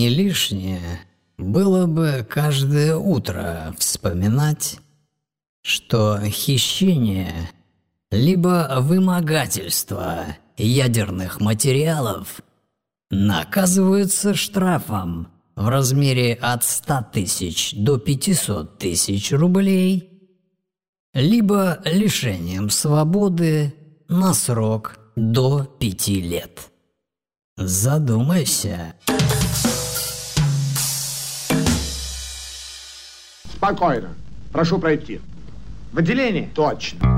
не лишнее было бы каждое утро вспоминать, что хищение либо вымогательство ядерных материалов наказываются штрафом в размере от 100 тысяч до 500 тысяч рублей, либо лишением свободы на срок до 5 лет. Задумайся. Спокойно. Прошу пройти. В отделение? Точно.